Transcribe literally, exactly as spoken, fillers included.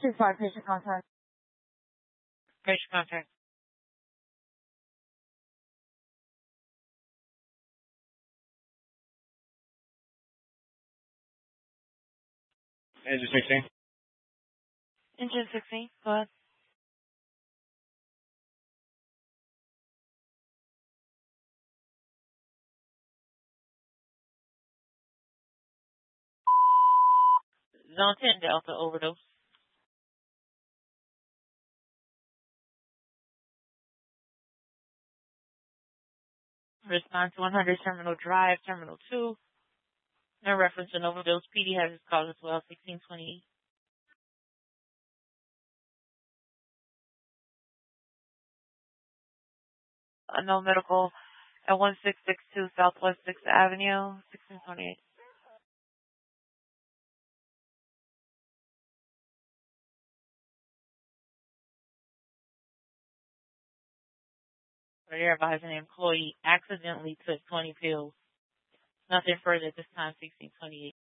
two five, patient contact. Patient contact. Engine sixteen. Engine sixteen, go ahead. Zone ten Delta overdose. Response one hundred Terminal Drive, Terminal two. No reference an overdose. P D has his call as well, sixteen twenty-eight. Uh, no medical at one six six two Southwest sixth Avenue, sixteen twenty-eight. You're advising an employee accidentally took twenty pills. Nothing further at this time, sixteen twenty-eight.